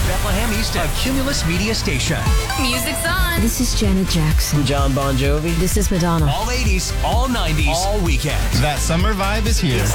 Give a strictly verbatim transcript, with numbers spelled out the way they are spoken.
Bethlehem East, a Cumulus Media station. Music's on. This is Janet Jackson. John Bon Jovi. This is Madonna. All eighties, all nineties, all weekend. That summer vibe is here.